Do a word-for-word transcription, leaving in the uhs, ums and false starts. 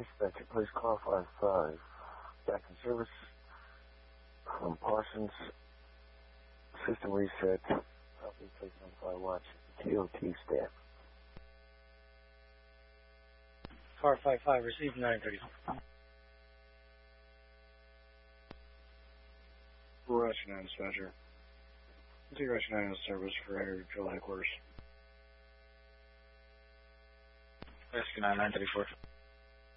Dispatcher, please call five five. Back in service from Parsons. System reset. Probably placed on fire watch. T O T staff. Car five five, receive nine thirty. Rush nine dispatcher. Zero nine in service for area drill headquarters. Rescue nine nine thirty four.